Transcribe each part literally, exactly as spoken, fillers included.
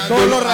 Todos los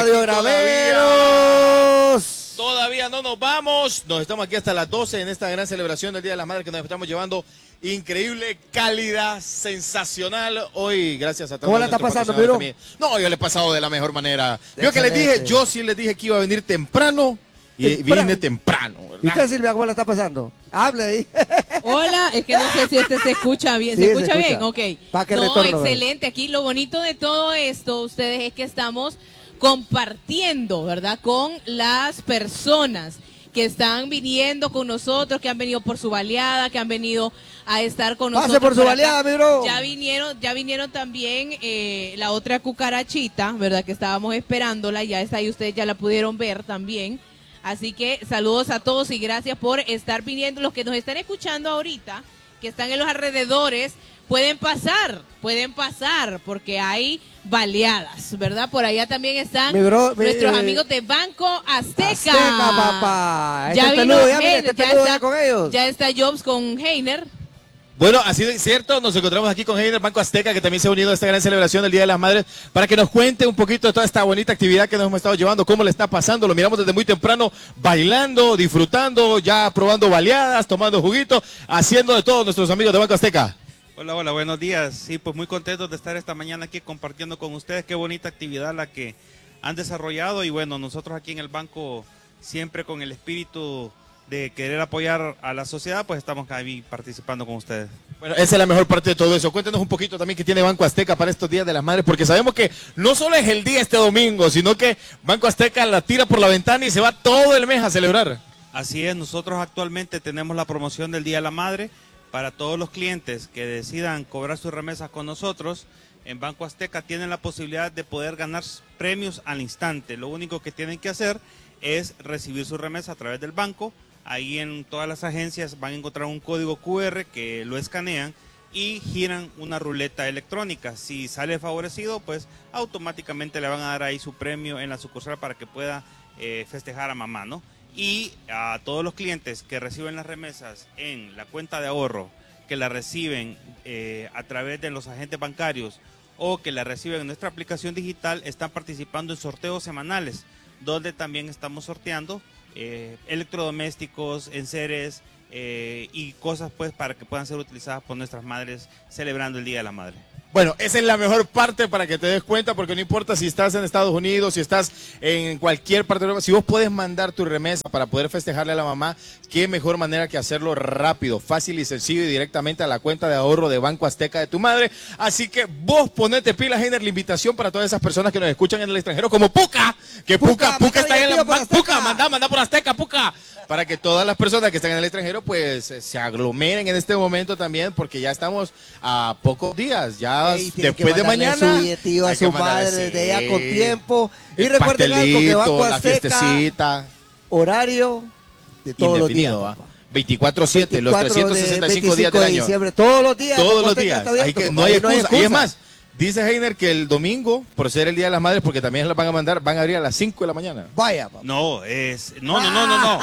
radiograveros. Todavía no nos vamos, nos estamos aquí hasta las doce en esta gran celebración del Día de las Madres que nos estamos llevando. Increíble calidad, sensacional. Hoy, gracias a todos. ¿Cómo la está pasando, Pedro? No, yo le he pasado de la mejor manera. Yo que les dije, yo sí les dije que iba a venir temprano y temprano. vine temprano. ¿verdad? ¿Y usted, Silvia, cómo la está pasando? Hable ahí. Hola, es que no sé si este se escucha bien. ¿Se Sí, escucha se bien? escucha. Ok. Pa' que No, retorno, excelente. Aquí lo bonito de todo esto, ustedes, es que estamos compartiendo, ¿verdad? Con las personas que están viniendo con nosotros, que han venido por su baleada, que han venido a estar con nosotros. Pase por su acá. baleada, mi bro. Ya vinieron, ya vinieron también eh, la otra cucarachita, ¿verdad? Que estábamos esperándola, ya está ahí, ustedes ya la pudieron ver también. Así que saludos a todos y gracias por estar viniendo. Los que nos están escuchando ahorita, que están en los alrededores, pueden pasar, pueden pasar, porque hay baleadas, ¿verdad? Por allá también están bro, nuestros eh, amigos de Banco Azteca. Azteca, papá. Ya Este vino peludo, ya, mire, Heiner, este ya peludo está, ya con ellos. ya está Jobs con Heiner. Bueno, así de cierto, nos encontramos aquí con Heiner Banco Azteca, que también se ha unido a esta gran celebración del Día de las Madres, para que nos cuente un poquito de toda esta bonita actividad que nos hemos estado llevando, cómo le está pasando. Lo miramos desde muy temprano, bailando, disfrutando, ya probando baleadas, tomando juguitos, haciendo de todo nuestros amigos de Banco Azteca. Hola, hola, buenos días. Sí, pues muy contentos de estar esta mañana aquí compartiendo con ustedes. Qué bonita actividad la que han desarrollado y bueno, nosotros aquí en el banco siempre con el espíritu de querer apoyar a la sociedad, pues estamos ahí participando con ustedes. Bueno, esa es la mejor parte de todo eso. Cuéntenos un poquito también que tiene Banco Azteca para estos Días de las Madres, porque sabemos que no solo es el día este domingo, sino que Banco Azteca la tira por la ventana y se va todo el mes a celebrar. Así es, nosotros actualmente tenemos la promoción del Día de la Madre para todos los clientes que decidan cobrar sus remesas con nosotros. En Banco Azteca tienen la posibilidad de poder ganar premios al instante. Lo único que tienen que hacer es recibir su remesa a través del banco. Ahí en todas las agencias van a encontrar un código cu erre que lo escanean y giran una ruleta electrónica. Si sale favorecido, pues automáticamente le van a dar ahí su premio en la sucursal para que pueda eh, festejar a mamá, ¿no? Y a todos los clientes que reciben las remesas en la cuenta de ahorro, que la reciben eh, a través de los agentes bancarios o que la reciben en nuestra aplicación digital, están participando en sorteos semanales, donde también estamos sorteando eh, electrodomésticos, enseres eh, y cosas pues para que puedan ser utilizadas por nuestras madres celebrando el Día de la Madre. Bueno, esa es la mejor parte para que te des cuenta, porque no importa si estás en Estados Unidos, si estás en cualquier parte de Europa, si vos puedes mandar tu remesa para poder festejarle a la mamá, qué mejor manera que hacerlo rápido, fácil y sencillo y directamente a la cuenta de ahorro de Banco Azteca de tu madre. Así que vos ponete pilas, Heiner, la invitación para todas esas personas que nos escuchan en el extranjero, como Puca, que Puca, Puca, Puca está en la... Puca, manda, manda por Azteca, Puca, para que todas las personas que están en el extranjero pues se aglomeren en este momento también, porque ya estamos a pocos días, ya Ey, después de mañana su billetillo a su madre desde allá con tiempo. Y recuerden algo, que Banco Azteca, horario de todos los días. veinticuatro siete, los trescientos sesenta y cinco días del año. Diciembre, todos los días. Todos los días. Hay que, no hay excusa. No hay excusa. Y es más, dice Heiner que el domingo, por ser el Día de las Madres, porque también las van a mandar, van a abrir a las cinco de la mañana. Vaya, papá. No, es... No, no, no, no, no.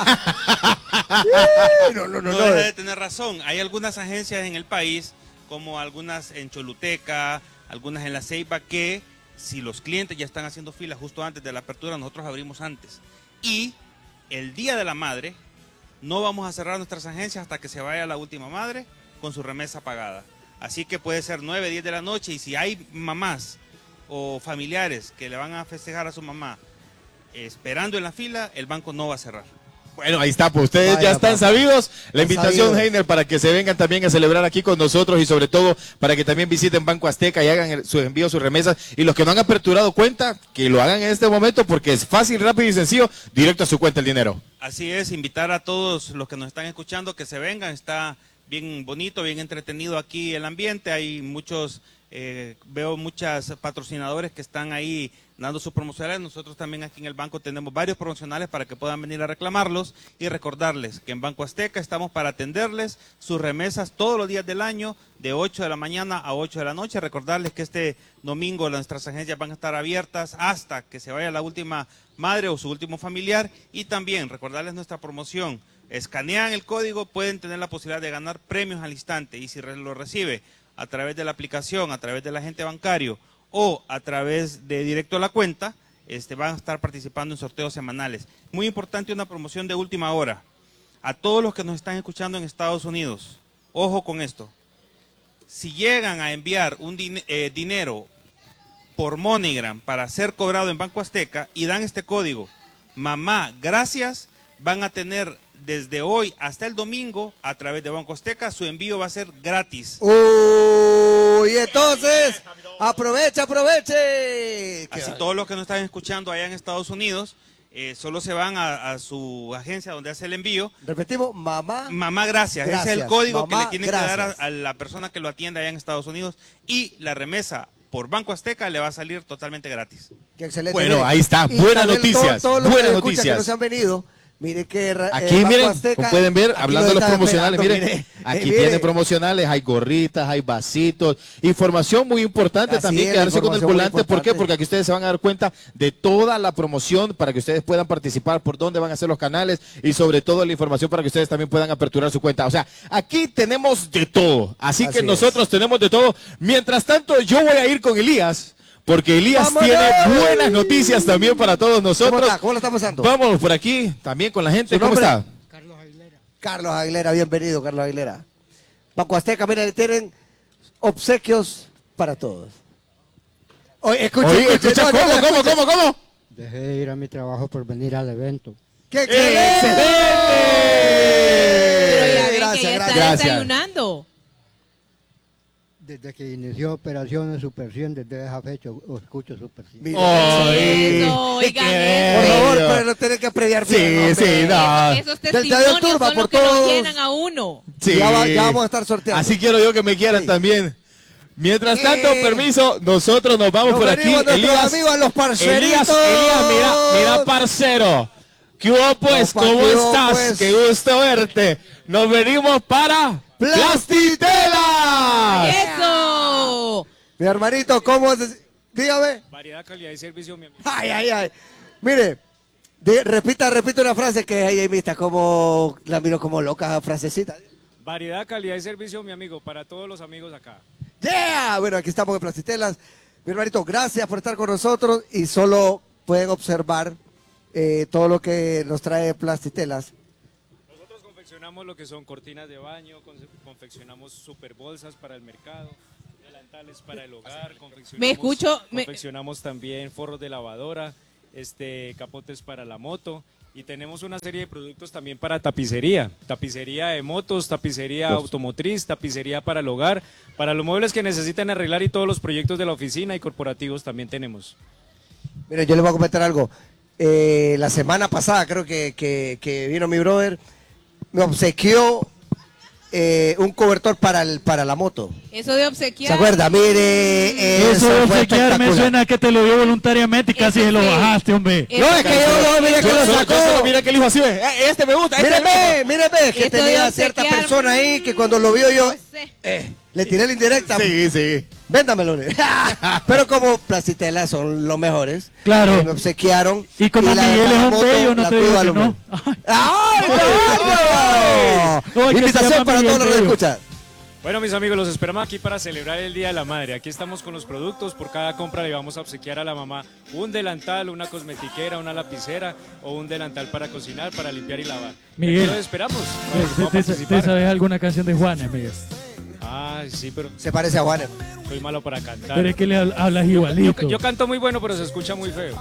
no, no, no, no. No deja de tener razón. Hay algunas agencias en el país, como algunas en Choluteca, algunas en La Ceiba, que si los clientes ya están haciendo fila justo antes de la apertura, nosotros abrimos antes. Y el Día de la Madre, no vamos a cerrar nuestras agencias hasta que se vaya la última madre con su remesa pagada. Así que puede ser nueve, diez de la noche, y si hay mamás o familiares que le van a festejar a su mamá esperando en la fila, el banco no va a cerrar. Bueno, ahí está, pues ustedes Vaya, ya están papá. sabidos. La invitación, sabido. Heiner, para que se vengan también a celebrar aquí con nosotros y sobre todo para que también visiten Banco Azteca y hagan el, sus envíos, sus remesas. Y los que no han aperturado cuenta, que lo hagan en este momento porque es fácil, rápido y sencillo, directo a su cuenta el dinero. Así es, invitar a todos los que nos están escuchando que se vengan. Está bien bonito, bien entretenido aquí el ambiente. Hay muchos, eh, veo muchos patrocinadores que están ahí dando sus promocionales. Nosotros también aquí en el banco tenemos varios promocionales para que puedan venir a reclamarlos y recordarles que en Banco Azteca estamos para atenderles sus remesas todos los días del año de ocho de la mañana a ocho de la noche. Recordarles que este domingo nuestras agencias van a estar abiertas hasta que se vaya la última madre o su último familiar, y también recordarles nuestra promoción. Escanean el código, pueden tener la posibilidad de ganar premios al instante, y si lo recibe a través de la aplicación, a través del agente bancario o a través de directo a la cuenta, este, van a estar participando en sorteos semanales. Muy importante, una promoción de última hora. A todos los que nos están escuchando en Estados Unidos, ojo con esto. Si llegan a enviar un din eh, dinero por MoneyGram para ser cobrado en Banco Azteca y dan este código, mamá, gracias, van a tener desde hoy hasta el domingo a través de Banco Azteca, su envío va a ser gratis. Uy, entonces, aprovecha, aproveche. Así todos los que nos están escuchando allá en Estados Unidos, eh, solo se van a, a su agencia donde hace el envío. Repetimos, mamá. Mamá, gracias. gracias. Ese es el código mamá, que le tienen gracias. que dar a, a la persona que lo atiende allá en Estados Unidos, y la remesa por Banco Azteca le va a salir totalmente gratis. Qué excelente. Bueno, Mire, ahí está. y Buenas también noticias. Todos todo Buenas los que noticias. que nos han venido. Mire que eh, aquí, Banco miren, Azteca, como pueden ver, hablando de los promocionales, miren, mire, aquí eh, mire. tiene promocionales, hay gorritas, hay vasitos, información muy importante. Así también, es, quedarse con el información muy volante. ¿Por qué? importante. Porque aquí ustedes se van a dar cuenta de toda la promoción para que ustedes puedan participar, por dónde van a ser los canales y sobre todo la información para que ustedes también puedan aperturar su cuenta. O sea, aquí tenemos de todo, así, Así que es. nosotros tenemos de todo. Mientras tanto, yo voy a ir con Elías, porque Elías ¡Vámonos! tiene buenas noticias también para todos ¿Cómo nosotros. está? ¿Cómo lo está pasando? Vámonos por aquí, también con la gente. ¿Su ¿Cómo nombre? está? Carlos Aguilera, bienvenido, Carlos Aguilera. Banco Azteca, mira, tienen obsequios para todos. Oye, escucha, Oye, escucha, escucha, no, no, ¿cómo, no, cómo, escucha. cómo, cómo? Dejé de ir a mi trabajo por venir al evento. ¡Qué Pero excelente! ya ven que Gracias, ya está gracias. Gracias. desayunando. Desde que inició Operaciones Super cien, desde esa fecha o- escucho Super cien. Mira, Ay, Eso, oigan qué por eso. favor, bello. pero no tienen que prediar Sí, bien, sí, hombre. no. Esos Del Estadio testimonios Turba, son los por que nos todos. llenan a uno. Sí. Ya, va- ya vamos a estar sorteando. Así quiero yo que me quieran Sí. también. Mientras tanto, Eh. permiso, nosotros nos vamos Nos por aquí. venimos nuestros Elías, amigos, los parceritos. Elías, Elías, mira, mira, parcero. ¿Qué hubo, pues? Opa, ¿Cómo ¿qué hubo, estás? pues? Qué gusto verte. Nos venimos para Plastitela. ¡Eso! Mi hermanito, ¿cómo es? Dígame. Variedad, calidad y servicio, mi amigo. Ay, ay, ay. Mire, de- repita, repita una frase que ahí está como, la miro como loca, frasecita. Variedad, calidad y servicio, mi amigo, para todos los amigos acá. ¡Yeah! Bueno, aquí estamos en Plastitelas. Mi hermanito, gracias por estar con nosotros y solo pueden observar eh, todo lo que nos trae Plastitelas. Nosotros confeccionamos lo que son cortinas de baño, con- confeccionamos super bolsas para el mercado, delantales para el hogar, confeccionamos, Me escucho, me- confeccionamos también forros de lavadora, este, capotes para la moto, y tenemos una serie de productos también para tapicería, tapicería de motos, tapicería automotriz, tapicería para el hogar, para los muebles que necesitan arreglar y todos los proyectos de la oficina y corporativos también tenemos. Mire, yo les voy a comentar algo. Eh, la semana pasada creo que, que, que vino mi brother, me obsequió eh, un cobertor para, el, para la moto. Eso de obsequiar. ¿Se acuerda? Mire, Eso de fue obsequiar me espectacular. suena que te lo dio voluntariamente y casi Eso se lo sí. bajaste, hombre. Eso No, es que yo no, mire que Yo, lo yo- yo sacó. solo miré que el hijo así, ve, "Eh, este me gusta, este me gusta". Míreme, míreme, que Esto de tenía cierta obsequiar, persona ahí que cuando lo vio yo, no sé. eh, le tiré la indirecta. Sí, sí. Véndamelo. Pero como Plastitelas son los mejores, Claro. eh, me obsequiaron. Y como la- Miguel la es un moto bello, no la te cuido digo al que hombre. no. ¡Ay, qué bárbaro! No, es que se Invitación llama para Miguel todos los que Bello. escuchan. Bueno, mis amigos, los esperamos aquí para celebrar el Día de la Madre. Aquí estamos con los productos. Por cada compra le vamos a obsequiar a la mamá un delantal, una cosmetiquera, una lapicera o un delantal para cocinar, para limpiar y lavar. Miguel. Aquí los esperamos. ¿Te, Vamos a te- te participar. sabes alguna canción de Juanes, Miguel? Ah, sí, pero Se parece a Juanes. soy malo para cantar. Pero es que le hab- hablas Yo, igualito. yo canto muy bueno, pero se escucha muy feo.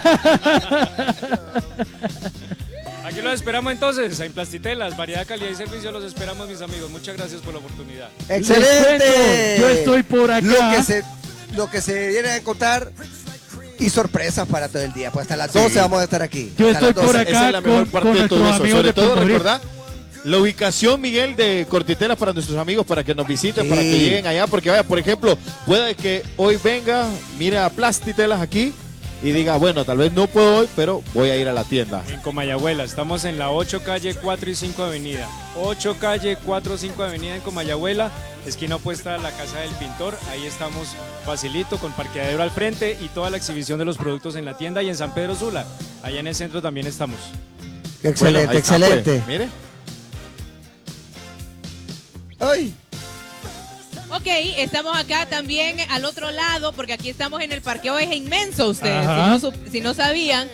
Aquí los esperamos entonces, en Plastitelas, variedad, calidad y servicio, los esperamos, mis amigos. Muchas gracias por la oportunidad. ¡Excelente! cuento, yo estoy por acá. Lo que se, lo que se viene a contar y sorpresas para todo el día. Pues hasta las doce vamos a estar aquí. Yo Hasta estoy las por doce. acá. Esa es la mejor con- parte con de todo nuestros eso. amigos Sobre de todo, Puerto Rico. recordar la ubicación, Miguel, de Cortitelas para nuestros amigos, para que nos visiten, Sí. para que lleguen allá. Porque, vaya, por ejemplo, puede que hoy venga, mire a Plastitelas aquí y diga, bueno, tal vez no puedo hoy, pero voy a ir a la tienda. En Comayagüela, estamos en la ocho calle cuatro y cinco avenida. ocho calle cuatro y cinco avenida en Comayagüela, esquina opuesta a la Casa del Pintor. Ahí estamos facilito, con parqueadero al frente y toda la exhibición de los productos en la tienda. Y en San Pedro Sula, allá en el centro también estamos. Excelente, Bueno, ahí está, excelente. pues. Mire. ¡Ay! Ok, estamos acá también al otro lado, porque aquí estamos en el parqueo, es inmenso ustedes, si Ajá. no, sup- si no sabían.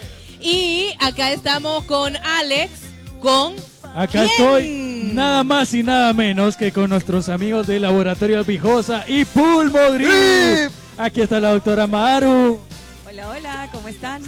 Y acá estamos con Alex, con... Acá ¿quién? estoy nada más y nada menos que con nuestros amigos de Laboratorio Vijosa y Pulmo Grip. Aquí está la doctora Maru. Hola, hola, ¿cómo están?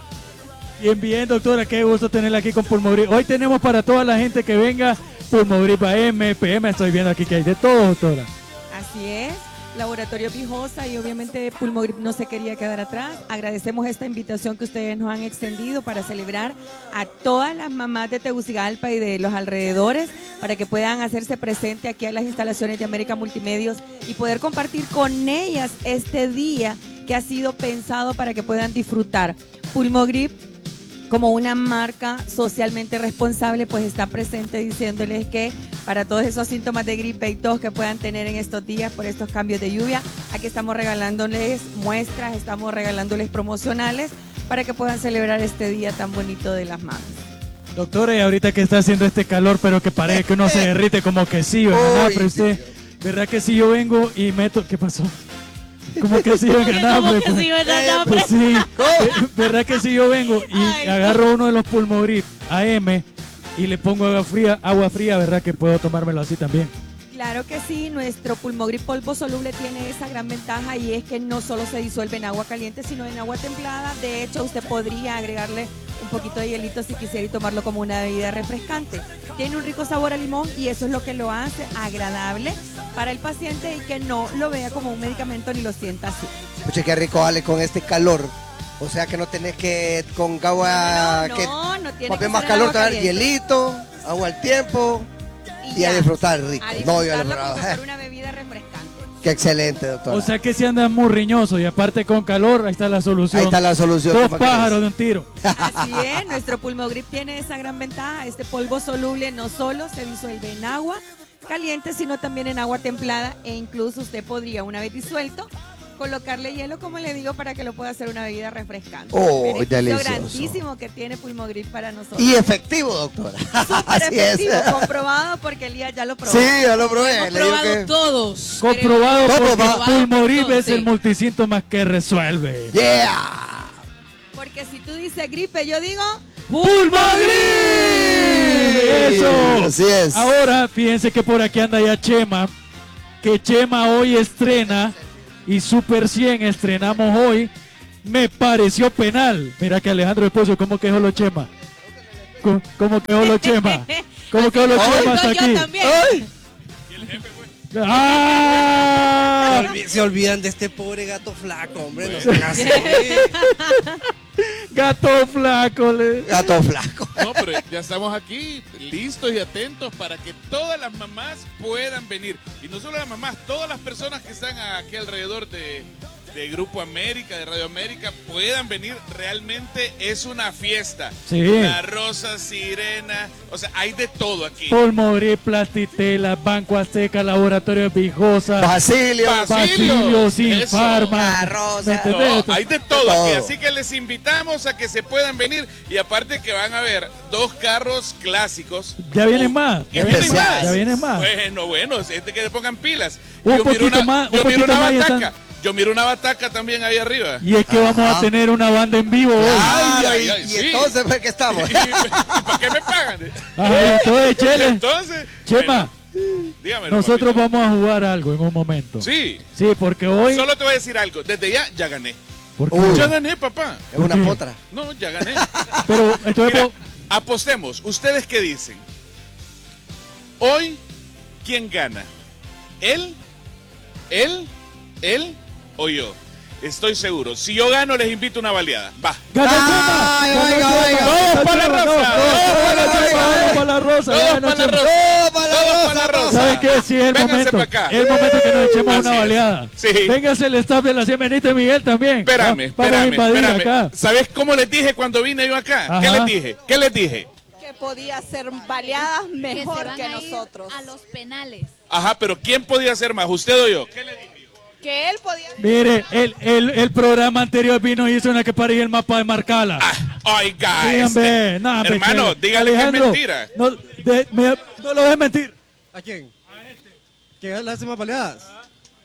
Bien, bien, doctora, qué gusto tenerla aquí con Pulmo Grip. Hoy tenemos para toda la gente que venga Pulmo Grip A M, P M, estoy viendo aquí que hay de todo, doctora. Así es, Laboratorio Vijosa y obviamente Pulmogrip no se quería quedar atrás. Agradecemos esta invitación que ustedes nos han extendido para celebrar a todas las mamás de Tegucigalpa y de los alrededores para que puedan hacerse presente aquí en las instalaciones de América Multimedios y poder compartir con ellas este día que ha sido pensado para que puedan disfrutar. Pulmogrip, como una marca socialmente responsable, pues está presente diciéndoles que para todos esos síntomas de gripe y tos que puedan tener en estos días por estos cambios de lluvia, aquí estamos regalándoles muestras, estamos regalándoles promocionales para que puedan celebrar este día tan bonito de las mamás. Doctora, y ahorita que está haciendo este calor, pero que parece que uno se derrite como que sí, ¿verdad? Uy, Pero usted, ¿verdad que si yo vengo y meto... ¿Qué pasó? Como que si yo ¿Cómo que- ganaba, cómo pues, que sí, verdad, no, pues sí, eh, ¿verdad que si yo vengo y Ay, no. agarro uno de los Pulmogrip A M y le pongo agua fría, agua fría, ¿verdad que puedo tomármelo así también? Claro que sí, nuestro Pulmogrip polvo soluble tiene esa gran ventaja y es que no solo se disuelve en agua caliente, sino en agua templada. De hecho, usted podría agregarle un poquito de hielito si quisiera y tomarlo como una bebida refrescante. Tiene un rico sabor a limón y eso es lo que lo hace agradable para el paciente y que no lo vea como un medicamento ni lo sienta así. Pucha, qué rico, Ale, con este calor. O sea que no tenés que con agua No, que no, no tiene para que más ser calor, agua traer caliente. hielito, agua al tiempo y, ya, a disfrutar rico. a No, yo disfrutarlo como si lo fuera una bebida refrescante. Qué excelente, doctora. O sea que si andan muy riñoso y aparte con calor, ahí está la solución. Ahí está la solución. Dos ¿cómo pájaros crees? de un tiro. Así es, nuestro Pulmogrip tiene esa gran ventaja. Este polvo soluble no solo se disuelve en agua caliente, sino también en agua templada e incluso usted podría, una vez disuelto, colocarle hielo, como le digo, para que lo pueda hacer una bebida refrescante. Oh, Beneficio delicioso. grandísimo que tiene Pulmogrip para nosotros. Y efectivo, doctora. Súper Así es. efectivo, comprobado porque Elías ya lo probó. Sí, ya lo probé. Hemos le digo probado que- todos. Comprobado Todo porque va- Pulmogrip es Sí. el multisíntoma que resuelve. Yeah. Porque si tú dices gripe, yo digo... ¡Pulmogrip! ¡Eso! Así es. Ahora, fíjense que por aquí anda ya Chema, que Chema hoy estrena y Super cien estrenamos hoy. Me pareció penal. Mira que Alejandro Esposo, ¿cómo quejó lo Chema? ¿Cómo, cómo quejó lo Chema? ¿Cómo quejó lo Así Chema me hasta gustó aquí? yo también. Ay, ¡Ah! Se olvidan de este pobre gato flaco, hombre. No sean así. Gato flaco. Le... gato flaco. No, pero ya estamos aquí listos y atentos para que todas las mamás puedan venir. Y no solo las mamás, todas las personas que están aquí alrededor de, de Grupo América, de Radio América, puedan venir. Realmente es una fiesta. Sí. La Rosa Sirena, o sea, hay de todo aquí. Pulmogrip, Plastitela, Banco Azteca, Laboratorio Vijosa, Basilio. Bas- Basilio, Sin Eso. Farma. La Rosa. ¿Me entendés? No, hay de todo Todo. aquí, así que les invitamos a que se puedan venir y aparte que van a ver dos carros clásicos. Ya vienen más. ¿Ya vienen vienen más. más? Ya vienen más. Bueno, bueno, es de que le pongan pilas. Un yo miro poquito una, más, un yo miro poquito una más y bataca. están- Yo miro una bataca también ahí arriba. Y es que vamos a Ajá. tener una banda en vivo hoy. Ay, Ay, y- ay, y sí. entonces, ¿por qué estamos? ¿Y para qué me pagan? Ajá, entonces, Chele, Entonces, Chema, bueno, dígame. nosotros vamos a jugar algo en un momento. Sí. Sí, porque hoy... Solo te voy a decir algo. Desde ya, ya gané. porque- Uy. Ya gané, papá. Es una Ok. potra. No, ya gané. Pero entonces... Mira, po- apostemos. ¿Ustedes qué dicen? Hoy, ¿quién gana? ¿Él? ¿Él? ¿Él? ¿O yo? Estoy seguro. Si yo gano, les invito una baleada. Va. ¡Gana Ay, Chema! oiga, ¡Gana oiga. Chema! Todos para la ¡Gana Rosa, Chema! todos ¡Gana para la Chema! Rosa. ¡Vamos para la Rosa! Todos ¡Gana para la Chema! Rosa. ¡Oh, para la Todos Rosa, para la Rosa! Rosa. ¿Saben qué? Sí, es el Vénganse momento. pa' acá. Es el momento que nos echemos Así una es. baleada. Sí. Véngase el staff de la Cien Benito y Miguel también. Espérame, Va- Vamos a espérame, invadir espérame. acá. ¿Sabes cómo les dije cuando vine yo acá? ¿Qué Ajá. les dije? ¿Qué les dije? Que podía ser baleadas que se mejor van que a ir nosotros. a los penales. Ajá, pero ¿quién podía hacer más? ¿Usted o yo? ¿Qué le dije? Que él podía Mire, el, el, el programa anterior vino y hizo una que parecía el mapa de Marcala. Ah, oiga, Sí, este, hombre, no, hombre, hermano, que- dígale que es Alejandro, mentira. No, de- me- no lo dejes mentir. ¿A quién? ¿Que le hace más baleadas?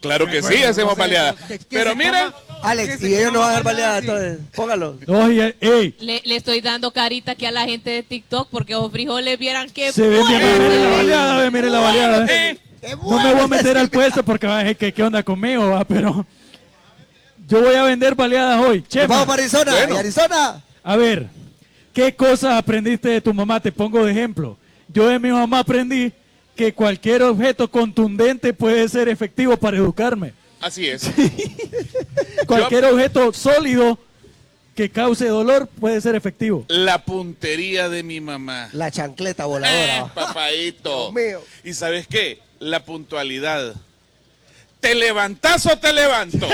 Claro que sí, hacemos baleada. Pero mira, Alex, y ellos no van a dar baleada, entonces, póngalo. Oye, ey, Le, le estoy dando carita aquí a la gente de TikTok porque los frijoles vieran que se ve bien, mire la baleada, ve, mire la baleada. eh, No me voy a meter al puesto porque va a decir que qué onda conmigo, va, pero yo voy a vender baleadas hoy. Nos Chema, vamos para Arizona, Bueno. ¿y Arizona? a ver, ¿qué cosas aprendiste de tu mamá? Te pongo de ejemplo. Yo de mi mamá aprendí que cualquier objeto contundente puede ser efectivo para educarme. así es. Cualquier objeto sólido que cause dolor puede ser efectivo. La puntería de mi mamá. La chancleta Eh, voladora. papaito. Dios mío. ¿Y sabes qué? La puntualidad. ¿Te levantás o te levanto?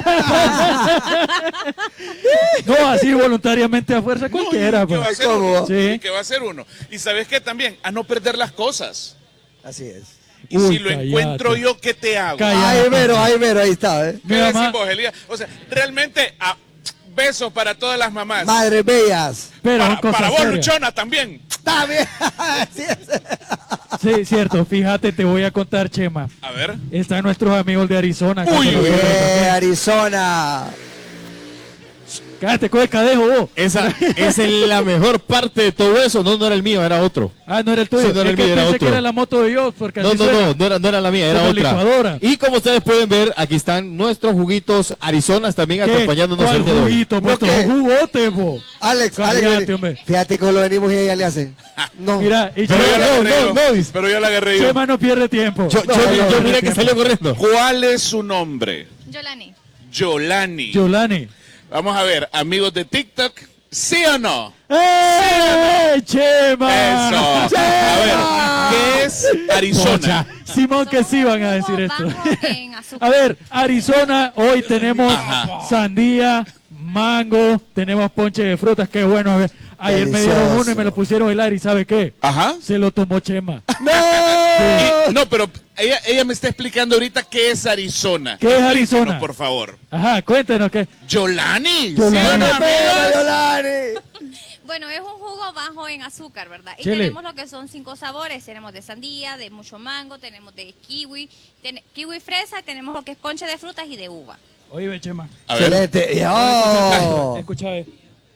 No, así voluntariamente a fuerza cualquiera. ¿Y qué va a pues. hacer uno? Sí. ¿Y qué va a hacer uno? ¿Y sabes qué también? A no perder las cosas. Así es. Y Uy, si lo cállate. encuentro yo, ¿qué te hago? Cállate. Ahí mero, ahí mero, ahí está, ¿eh? ¿Qué Mi mamá- decimos, Elías? O sea, realmente, ah, besos para todas las mamás. Madres bellas. Pero son para cosas para vos, serias. Luchona, también. Está bien. Así es. Sí, cierto. Fíjate, te voy a contar, Chema. A ver. Están nuestros amigos de Arizona. acá Uy, con nosotros Eh, también. Arizona. Cállate, coge cadejo vos. Esa, esa es la mejor parte de todo eso. No, no era el mío, era otro. Ah, no era el tuyo. Sí, no era es el que mío, era pensé otro. que era la moto de yo, porque No, así no, suena. no, no era, no era la mía, era Como otra. licuadora. Y como ustedes pueden ver, aquí están nuestros juguitos Arizonas también ¿Qué? acompañándonos ¿Cuál el día de hoy. juguito? Nuestro qué? jugote, vos. Alex, Cállate, Alex. hombre. Fíjate cómo lo venimos y ella le hace. No. Mira, y Pero Chema, ya la no, agarré no, yo. no, dice. Pero ya la agarré yo. Chema no pierde tiempo. Yo, No, yo, no, yo no miré pierde que tiempo. salió corriendo. ¿Cuál es su nombre? Yolani. Yolani. Yolani. Vamos a ver, amigos de TikTok, ¿sí o no? ¡Eh, Chema! Eso. A ver, ¿qué es Arizona? Simón, que sí van a decir esto. Bajo en azúcar. A ver, Arizona, hoy tenemos sandía, mango, tenemos ponche de frutas, qué bueno. A ver, ayer me dieron Delicioso. uno y me lo pusieron a bailar y ¿sabe qué? Ajá. Se lo tomó Chema. Y- no, pero ella, ella me está explicando ahorita qué es Arizona. ¿Qué es Explíquenos, Arizona? por favor. Ajá, cuéntenos qué. Yolani. Yolani. ¿sí o no, amigos? Yolani. Bueno, es un jugo bajo en azúcar, ¿verdad? Y Chile. tenemos lo que son cinco sabores. Tenemos de sandía, de mucho mango, tenemos de kiwi, ten- kiwi fresa, tenemos lo que es ponche de frutas y de uva. Oye, ve, Chema. A ver. Excelente. Y- ¡Oh! Escucha, ve.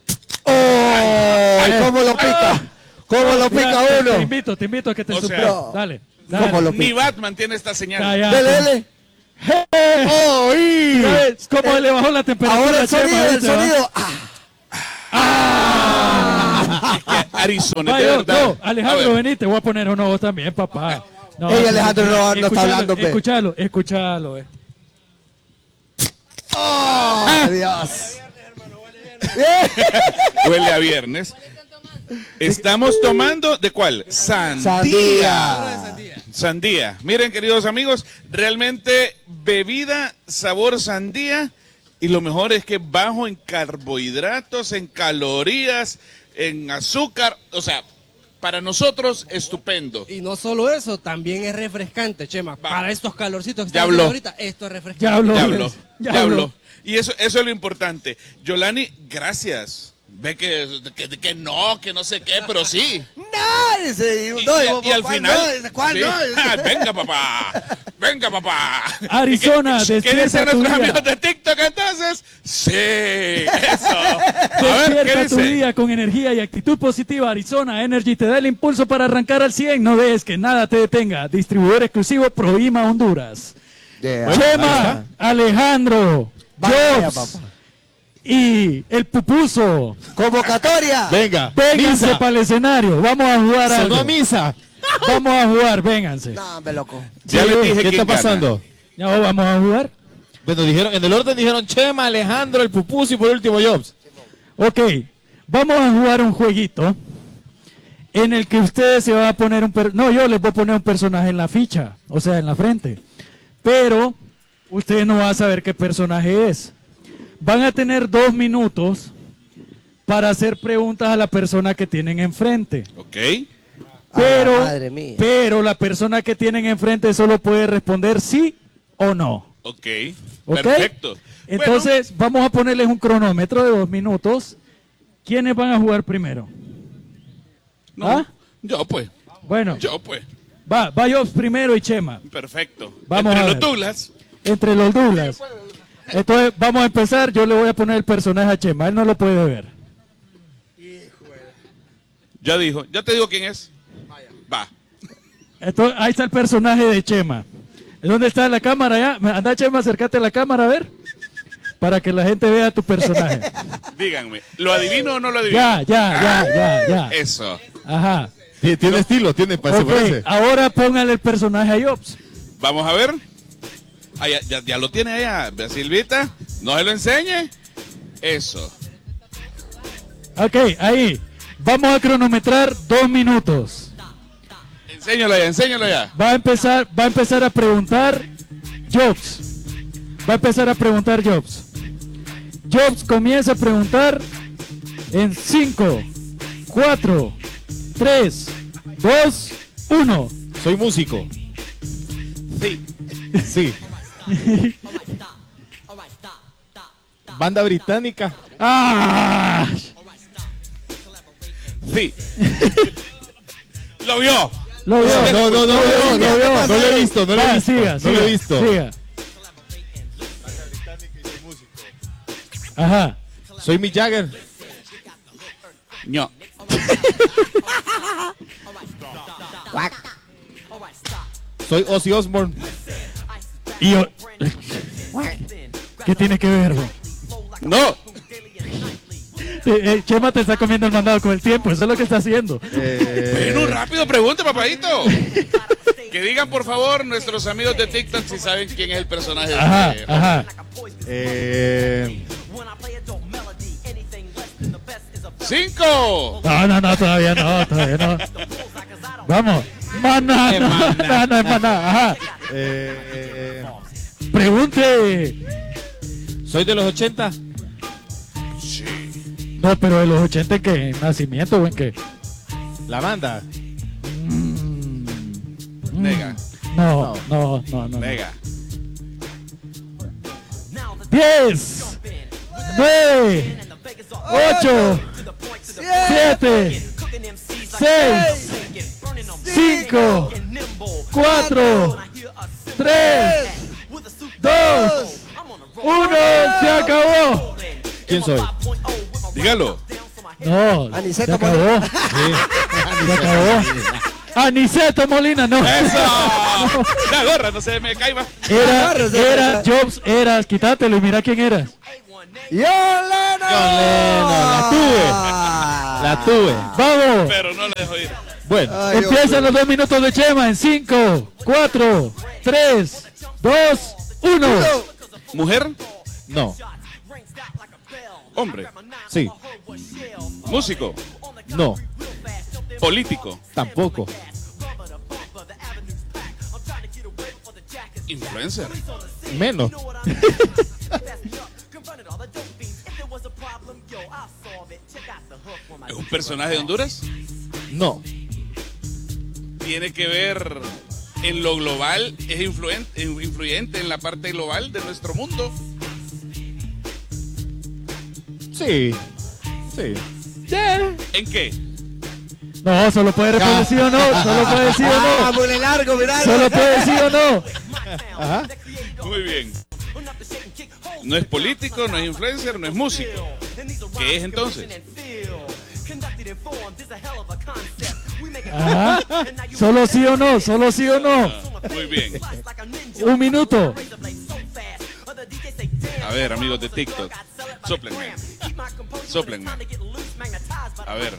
¡Oh! ¿Cómo lo pica? ¿Cómo lo Mira, pica te- Te uno? invito, te invito a que te O sea, superes. Dale, dale. ¿Cómo lo Ni pica? Batman tiene esta señal. Cállate. Dele, dele. ¡Eh! ¡Oh! y- ¿Sabes cómo le bajó la temperatura Ahora a el Chema? sonido, el ¿Viste, va? sonido. Ah. Es que Arizona, Va, de yo, verdad. no, Alejandro, A ver. vení, te voy a poner uno vos también, papá. No, Ey, Alejandro, no- no está escuchalo, hablando, pe. Escuchalo, escuchalo, eh. ¡Oh! Dios. Huele a viernes. Estamos tomando, ¿de cuál? Sandía. Sandía. Sandía. Miren, queridos amigos, realmente bebida sabor sandía y lo mejor es que bajo en carbohidratos, en calorías, en azúcar, o sea, para nosotros estupendo. Y no solo eso, también es refrescante, Chema. Para estos calorcitos que Ya estamos habló. ahorita, esto es refrescante. Ya habló. Ya habló, Ya ya habló. habló. Y eso, eso es lo importante. Yolani, gracias. Ve que, que, que no, que no sé qué, pero sí. No, dice, Y, no, y- y al ¿cuál final. no? Dice, ¿cuál sí. no? Ah, venga, papá. Venga, papá. Arizona, ¿Qué, qué despierta dicen tu nuestros día. amigos de TikTok entonces? Sí, eso. A ver, ¿qué Despierta tu dice? día con energía y actitud positiva. Arizona Energy te da el impulso para arrancar al cien. No dejes que nada te detenga. Distribuidor exclusivo Proima Honduras. Yeah. Chema, Alejandro, Vaya, Jobs papá. y el pupuso. Convocatoria. Venga, Vénganse misa. para el escenario. Vamos a jugar Sonó algo. a misa. Vamos a jugar, vénganse. No, hombre, loco. Ya les dije ¿Qué quién está gana. pasando? Ya vamos a jugar. Bueno, dijeron, en el orden dijeron Chema, Alejandro, el Pupuso y por último Jobs. Ok, vamos a jugar un jueguito en el que ustedes se van a poner un... per- no, yo les voy a poner un personaje en la ficha, o sea, en la frente. Pero ustedes no van a saber qué personaje es. Van a tener dos minutos para hacer preguntas a la persona que tienen enfrente. Ok. Pero, Ah, madre mía. pero la persona que tienen enfrente solo puede responder sí o no. Ok. ¿Ok? Perfecto. Entonces, vamos a ponerles un cronómetro de dos minutos. ¿Quiénes van a jugar primero? No, ¿Ah? yo pues. Bueno, Yo pues. va, va Jobs primero y Chema. Perfecto. Vamos Entre a los ver. Douglas. entre los Douglas. Entonces, vamos a empezar. Yo le voy a poner el personaje a Chema. Él no lo puede ver. Ya dijo, ya te digo quién es. Va. Entonces, ahí está el personaje de Chema. ¿Dónde está la cámara ya? Anda, Chema, acércate a la cámara a ver. Para que la gente vea tu personaje. Díganme, ¿lo adivino o no lo adivino? Ya, ya, ya, ya, ya. Eso. Ajá. Tiene estilo, tiene, Ok, ahora póngale el personaje a Jobs. Vamos a ver. Ah, ya, ya, ya lo tiene allá. Ve, Silvita, no se lo enseñe. Eso. Ok, ahí. Vamos a cronometrar dos minutos. Enséñalo ya, enséñalo ya. Va a empezar, va a empezar a preguntar Jobs. Va a empezar a preguntar Jobs. Jobs comienza a preguntar en cinco, cuatro, tres, dos, uno. Soy músico. Sí. Sí. Banda británica. ¡Ah! Sí. Lo vio. Lo vio. No, no, no, no, no, no, no, no lo he visto, no lo he Va, visto. siga, No siga, lo he visto. siga. Ajá. Soy Mick Jagger. No. Soy Ozzy Osbourne. Y yo- ¿Qué tiene que ver, bro? No. Eh, eh, Chema te está comiendo el mandado con el tiempo, eso es lo que está haciendo. Bueno, rápido, pregunte, papadito. Que digan, por favor, nuestros amigos de TikTok si saben quién es el personaje. Ajá, de... ajá. Eh, ¡Cinco! No, no, no, todavía no, todavía no. Vamos. Maná, no, no, no es maná, ajá. eh, Pregunte. soy de los ochenta. No, pero de los ochenta, ¿qué? ¿En nacimiento o en qué? La banda. Nega. No, no, no, no. Nega. diez, nueve, ocho, siete, seis, cinco, cuatro, tres, dos, uno, se acabó. ¿Quién soy? Dígalo. No, se Aniceto acabó. Molina. Se acabó. Aniceto Molina, no. ¡Eso! La gorra, no se me caiga. Era, era Jobs, eras, quítatelo y mira quién eras. ¡John Lennon! John Lennon, la tuve. La tuve. Vamos. Pero no la dejo ir. Bueno, Ay, Dios Empiezan mío. los dos minutos de Chema en cinco, cuatro, tres, dos, uno. ¿Mujer? no. Hombre. Sí. Músico. No. Político. Tampoco. Influencer. Menos. ¿Es un personaje de Honduras? No. Tiene que ver en lo global, es influente, influyente en la parte global de nuestro mundo. Sí. Sí. ¿En qué? No, solo puede responder sí o no. Solo puede decir o Ah, no. muy largo, mirá. Solo puede decir o no. Ajá. Muy bien. No es político, no es influencer, no es músico. ¿Qué es entonces? Ajá. Solo sí o no. Solo sí o no. Ah, muy bien. Un minuto. A ver, amigos de TikTok, sóplenme. Sóplenme. A ver.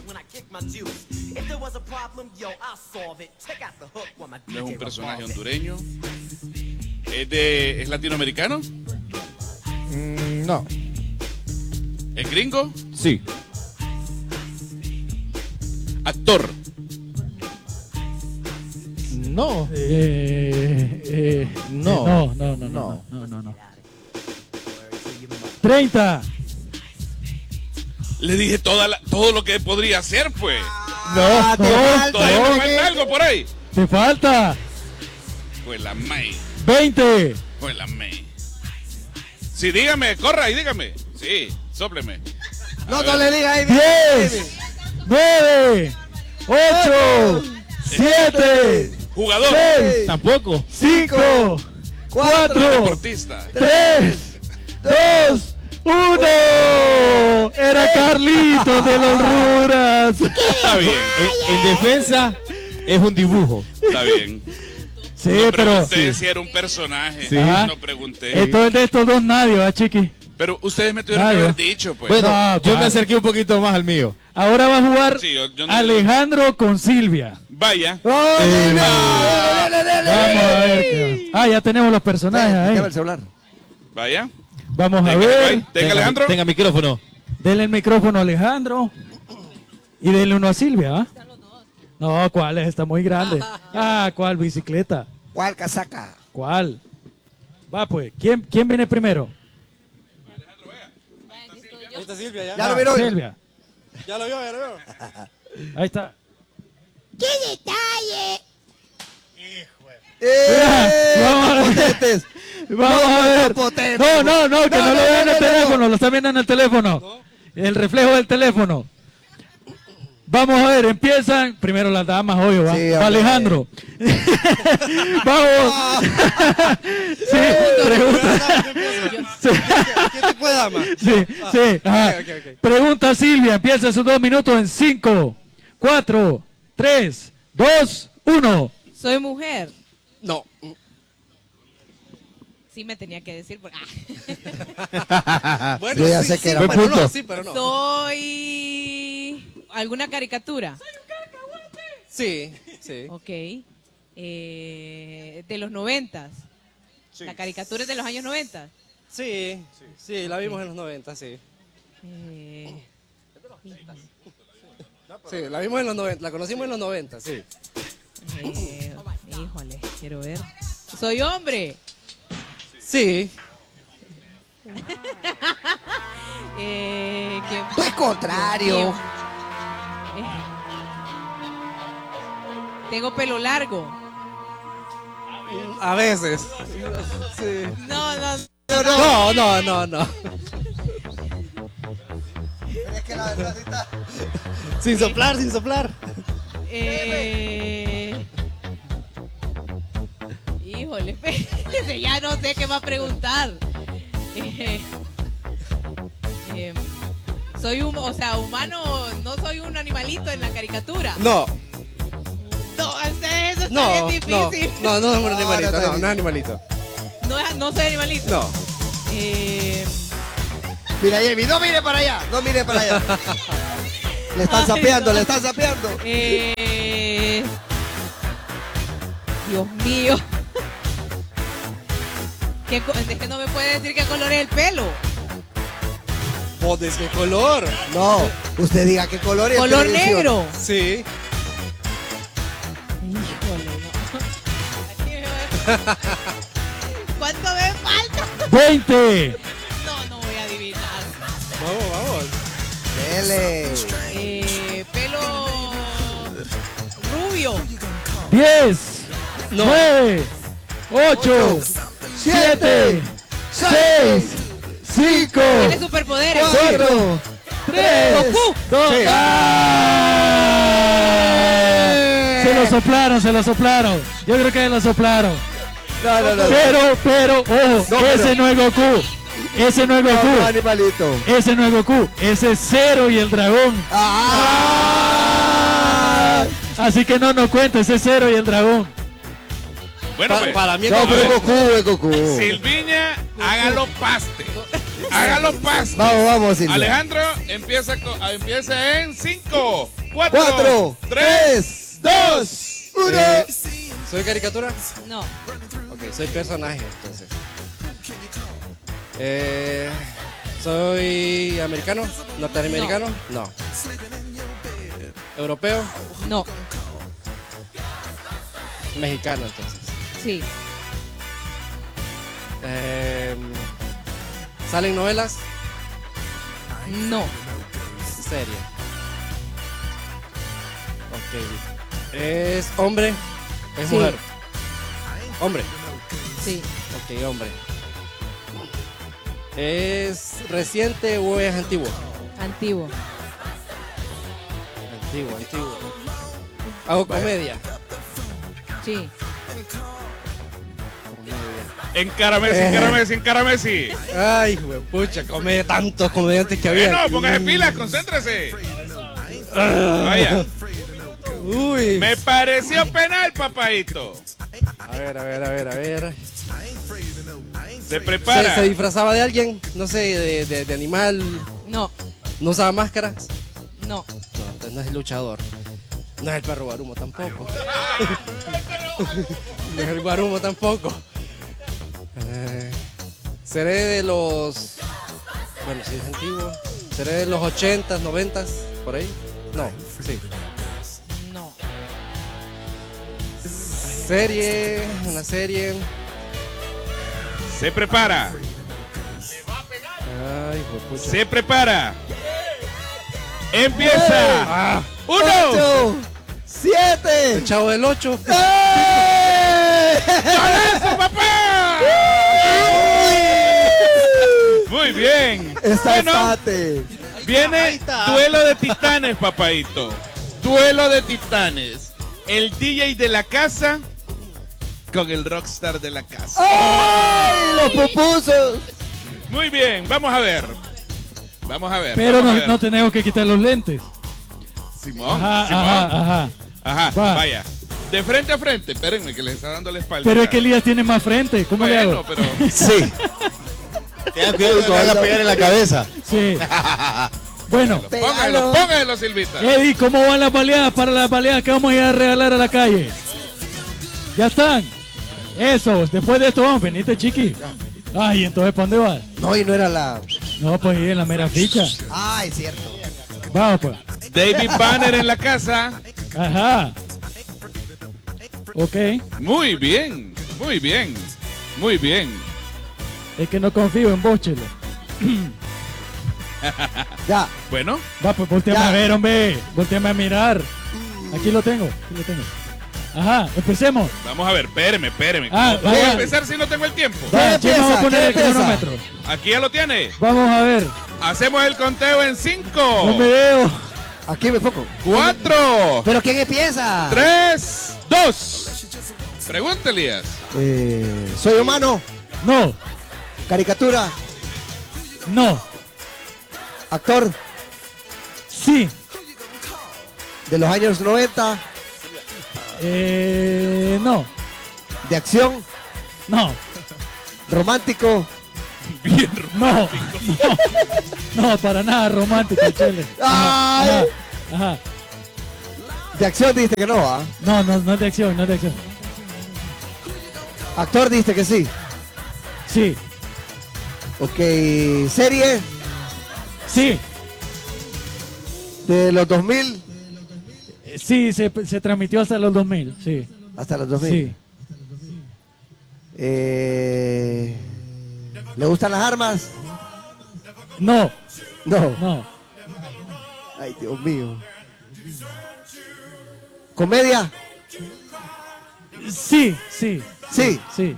No es un personaje hondureño. ¿Es, de, ¿es latinoamericano? Mm, no. ¿Es gringo? Sí. Actor. No. Eh, eh, No. no, no, no, no, no, no, no. treinta. Le dije toda la- todo lo que podría hacer, pues. No, te no, falta, Todavía me no. falta algo por ahí. Te falta. Pues la May. veinte. Pues la May. Sí, dígame, corra y dígame. Sí, sópleme. A No, ver. no le digas ahí. diez. nueve. ocho. siete. Jugador. seis. Tampoco. cinco. cuatro, Deportista. tres, dos, uno. Era Carlitos de los Ruras. Está bien. En, en defensa es un dibujo. Está bien. Sí, no pero... pregunté si era un personaje. Sí. No pregunté. Esto es de estos dos nadie, ¿va, Chiqui? Pero ustedes me tuvieron Nadie. que haber dicho, pues. Bueno, No, yo claro. me acerqué un poquito más al mío. Ahora va a jugar Sí, yo- yo no- Alejandro con Silvia. Vaya. ¡Dale, dale, dale! Vamos a ver. qué va. Ah, ya tenemos los personajes Ven, ahí. el celular. Vaya. Vamos a Tenga, ver. vaya. Tenga, Alejandro. Tenga micrófono. Denle el micrófono a Alejandro. Y denle uno a Silvia, ¿ah? No, ¿cuál es? Está muy grande. Ah, ¿cuál bicicleta? ¿Cuál casaca? ¿Cuál? Va, pues. ¿Quién, quién viene primero? Ahí está Silvia, ya. Ya lo vieron. Silvia. Ya lo vio, ya lo vio. Ahí está. ¡Qué detalle! ¡Eh! Vamos a ver. potentes! Vamos a ver. potente. No, no, no, que No, no, no, lo vean en no, el no, teléfono, lo están viendo en el teléfono. El reflejo del teléfono. Vamos a ver, empiezan primero las damas, obvio, ¿va? Sí, Va hombre. Alejandro. Vamos. Sí, pregunta. Sí, ¿Qué tipo de dama? sí, sí, ajá. Ok, ok, ok. Pregunta Silvia, empieza sus dos minutos en cinco, cuatro, tres, dos, uno. Soy mujer. No. Sí me tenía que decir. por- Bueno, Yo ya sí, sé que sí, era pero buen no, punto. sí, pero no. Soy alguna caricatura. Sí, sí. Ok. Eh, de los noventas. La caricatura es de los años noventas. Sí, sí, la vimos en los noventa, sí. Eh, Sí, la vimos en los noventa, la conocimos en los noventa, sí. eh, híjole, quiero ver. Soy hombre. Sí. Eh, que- Tú al contrario. Dios mío. Eh, tengo pelo largo. A veces. Sí. No, no. No, no, no, no. Pero es que la verdad sí está... Sin soplar, sin soplar. Eh, híjole, espérate, ya no sé qué va a preguntar. Eh, eh, soy un, o sea, humano, no soy un animalito en la caricatura. No, No, eso está no, bien no, difícil. no, no es un animalito, no, no, no, no es animalito. No, es- no soy animalito. No. Eh, Mira, Jamie, no mire para allá, no mire para allá. Le están sapeando, le están sapeando. eh, Dios mío. ¿Qué co- es que no me puede decir qué color es el pelo. ¿Vos de qué color? No, usted diga qué color es. Color televisión. negro. Sí. Híjole, no. Aquí me va- ¿Cuánto me falta? veinte. No, no voy a adivinar. Vamos, vamos. Dele. Eh, pelo rubio. diez, No. nueve, ocho, siete, seis, cinco, Tiene superpoderes. cuatro, tres, Goku. dos. Sí. ¡Ah! Se lo soplaron, se lo soplaron. Yo creo que se lo soplaron. No, no, no. Pero, pero, ojo, No, pero- ese no es Goku. Ese no es No, no, Goku. animalito. Ese no es Goku. Ese es Zero y el dragón. ¡Ah! Así que no nos cuenta, ese es Zero y el dragón. Bueno, Pa- pues, para mí es No, como- pero es Goku, es Goku. Silviña, hágalo paste. Hágalo paste. Vamos, vamos, Silvia. Alejandro, empieza, co- ah, empieza en cinco, cuatro, Cuatro, tres, dos, uno. ¿Soy caricatura? No. Ok, soy personaje, entonces. Eh, ¿Soy americano? ¿Norteamericano? No. ¿Europeo? No. Mexicano, entonces. Sí. Eh, ¿Salen novelas? No. Serie. Ok. ¿Es hombre? ¿Es Sí. mujer? Hombre. Sí. Ok, hombre. ¿Es reciente o es antiguo? Antiguo. Antiguo, antiguo. ¿Hago comedia? Sí. Comedia. Encara Messi, encara Messi, encara Messi. Ay, pucha, come tantos comediantes que había. Bueno, póngase pilas, concéntrese. Vaya. Uy. Me pareció penal, papadito. A ver, a ver, a ver, a ver. Se prepara. ¿Se, se disfrazaba de alguien? No sé, de, de, de animal. No. ¿No usaba máscara? No. No, entonces no es el luchador. No es el perro Guarumo tampoco. No es el Guarumo tampoco. Eh, seré de los... Bueno, si es antiguo. Seré de los ochentas, noventas, por ahí. No, sí. No. Serie, una serie. Se prepara. Ay, pucha. Se prepara. Empieza. Ah. Uno. Ocho, siete. El Chavo del Ocho. ¡Eh! ¡Golazo, papá! Muy bien. Está Bueno, empate. viene duelo de titanes, papadito. Duelo de titanes. El D J de la casa con el rockstar de la casa. ¡Ay! Los pupusos. Muy bien, vamos a ver. Vamos a ver. Pero vamos a no, ver. no tenemos que quitar los lentes. Simón, Ajá, Simón. ajá, ajá. Ajá, Va. vaya. De frente a frente, espérenme que les está dando la espalda. Pero es que Elías tiene más frente. ¿Cómo le Bueno, hago? pero Sí. Tengan cuidado que te van a pegar en la cabeza. Sí. Bueno, pónganlo, pónganlo, Silvita. Eddie, ¿cómo van las baleadas para las baleadas que vamos a ir a regalar a la calle? ¿Ya están? Eso, después de esto vamos, venite, chiqui. Ay, entonces, ¿para dónde vas? No, y no era la... No, pues ir en la mera ficha. Ah, es cierto. Vamos, pues. David Banner en la casa. Ajá. Ok. Muy bien, muy bien, muy bien. Es que no confío en vos, Chelo. Ya. Bueno. Va, pues volteame Ya. a ver, hombre. Volteame a mirar. Aquí lo tengo, aquí lo tengo. Ajá, empecemos. Vamos a ver, espéreme, espéreme. Ah, ¿Cómo voy a vaya. empezar si no tengo el tiempo? Va, empieza? Chema va a poner ¿Qué el empieza? cronómetro. Aquí ya lo tiene. Vamos a ver. Hacemos el conteo en No cinco, me veo. Aquí me foco. cuatro, ¿Pero quién empieza? tres, dos. Pregunta, Elías. Eh, ¿Soy humano? No, ¿Caricatura? no, ¿Actor? sí, ¿De los años noventa? eh, no, ¿De acción? no, ¿Romántico? Bien no, no, no, para nada romántico, Chele. Ajá, ¡Ay! ajá, ajá. ¿De acción dijiste que no, ah? No, no, no es de acción, no es de acción. ¿Actor dijiste que sí? Sí, Ok, ¿serie? sí, ¿De los dos mil? eh, sí, se, se transmitió hasta los dos mil, sí, Hasta los dos mil. sí. Eh, ¿Le gustan las armas? No, No. no, Ay, Dios mío. ¿Comedia? sí, sí, Sí. sí.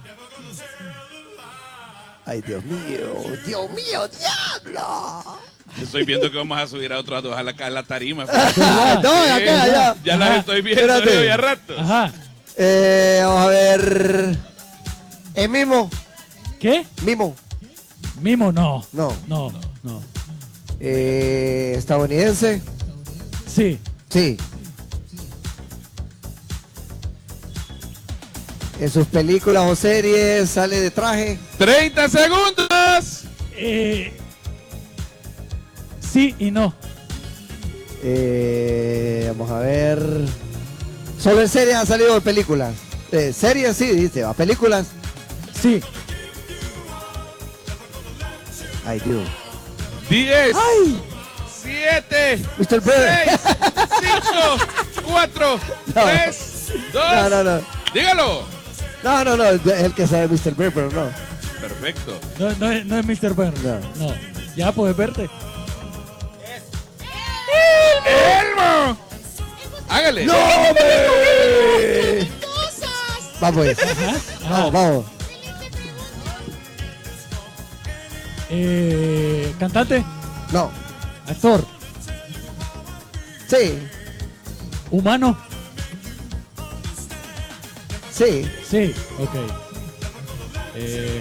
Ay, Dios mío. Dios mío, diablo. Estoy viendo que vamos a subir a otros dos a la, a la tarima. Ah, no, Sí, acá, ya. Ya las Ajá. estoy viendo Espérate. yo ya rato. Ajá. Eh, vamos a ver. ¿Es mimo? ¿Qué? Mimo. Mimo, no, No. no, no. Eh, ¿estadounidense? Sí, Sí. ¿En sus películas o series sale de traje? treinta segundos. eh, sí y no. Eh, vamos a ver. ¿Solo en series ha salido de películas? Eh, ¿Series? Sí, dice. ¿A películas? Sí, Ay, Dios. diez, ¡Ay! siete, mister Brother. seis, cinco, cuatro, No. tres, dos. No, no, no. Dígalo. No, no, no. Es el que sabe mister Bear, pero no. Perfecto. no, no, es, no es mister Burns. No. No. Ya puedes verte. ¡Elmo! Hágale. ¡No, hombre! Vamos, pues. Ajá. Vamos, vamos. Eh, cantante, No. actor, Sí, humano. sí. Sí, ok. Eh,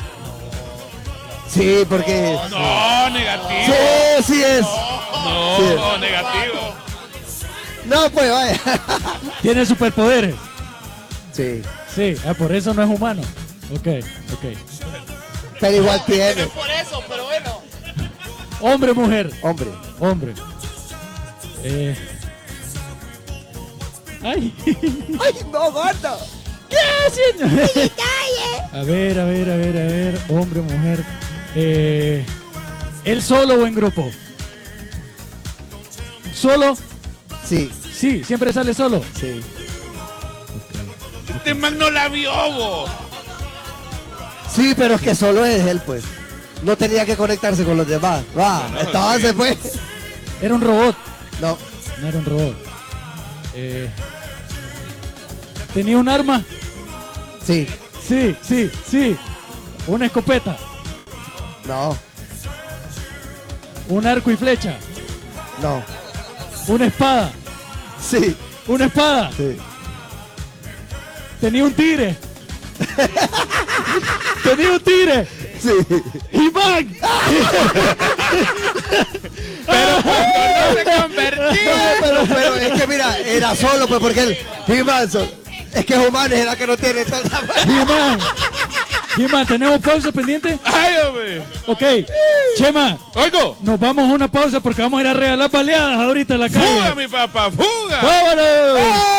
Sí, porque... No, negativo. Sí, sí es. No, Sí es. no, negativo. No, pues vaya. ¿Tiene superpoderes? Sí. Sí, ah, por eso no es humano. Ok, ok. Pero igual tiene. Por eso, pero bueno. Hombre, mujer. Hombre. Hombre. Eh. Ay. Ay, no, gordo. ¿Qué, señor? A ver, a ver, a ver, a ver. Hombre, mujer. Eh, ¿él solo o en grupo? ¿Solo? Sí. Sí, siempre sale solo. Sí. Este man no la vio, bo. Sí, pero es que solo es él, pues. No tenía que conectarse con los demás. Va, No, entonces, sí. pues. Era un robot. No. No era un robot. Eh, ¿tenía un arma? Sí. Sí, sí, sí. Una escopeta. No. Un arco y flecha. No. Una espada. Sí. Una espada. Sí. Tenía un tigre. Tenía un tigre. Sí. ¡Iván! Pero cuando no se convertía. Pero, pero es que mira, era solo, pues porque él. He-Man, so- es que es humano, es la que no tiene tanta. He-Man. He-Man, ¿tenemos pausa pendiente? Ay, hombre. Ok. Chema, Oigo. nos vamos a una pausa porque vamos a ir a regalar baleadas ahorita en la calle. Fuga, mi papá, fuga. ¡Vámonos!